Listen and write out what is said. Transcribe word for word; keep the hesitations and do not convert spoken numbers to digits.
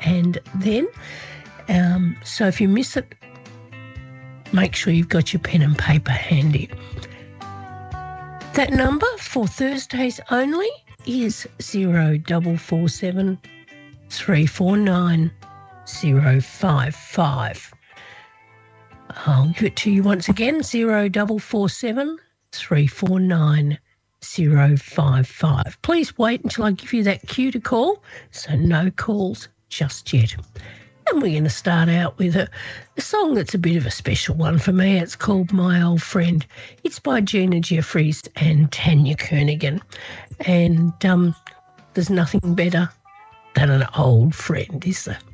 and then. Um, so if you miss it, make sure you've got your pen and paper handy. That number for Thursdays only is zero double four seven three four nine zero five five. I'll give it to you once again, zero double four seven three four nine zero five five. Please wait until I give you that cue to call, so no calls just yet. And we're going to start out with a, a song that's a bit of a special one for me. It's called My Old Friend. It's by Gina Jeffries and Tanya Kernaghan. And um, there's nothing better than an old friend, is there?